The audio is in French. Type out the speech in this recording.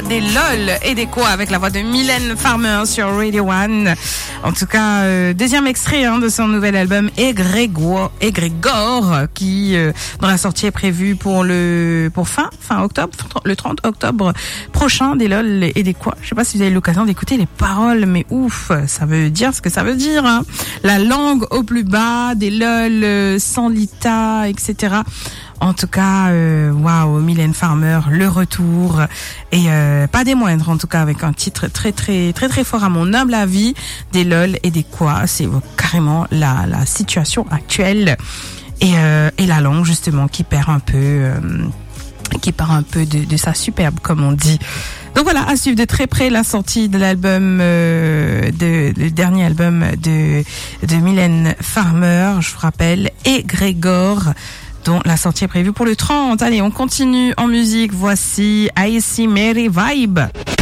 des LOL et des quoi avec la voix de Mylène Farmer sur Radio One. En tout cas, deuxième extrait de son nouvel album Égrégore qui dont la sortie est prévue pour fin octobre, le 30 octobre prochain. Des LOL et des quoi. Je sais pas si vous avez l'occasion d'écouter les paroles, mais ouf, ça veut dire ce que ça veut dire. Hein. La langue au plus bas, des LOL sans Lita, etc. En tout cas, waouh, Mylène Farmer, le retour et pas des moindres en tout cas avec un titre très fort à mon humble avis, des LOL et des quoi. C'est carrément la situation actuelle et la langue justement qui perd un peu de sa superbe comme on dit. Donc voilà, à suivre de très près la sortie de l'album, le dernier album de Mylène Farmer, je vous rappelle, Égrégore, dont la sortie est prévue pour le 30. Allez, on continue en musique. Voici I See Mary Vibe.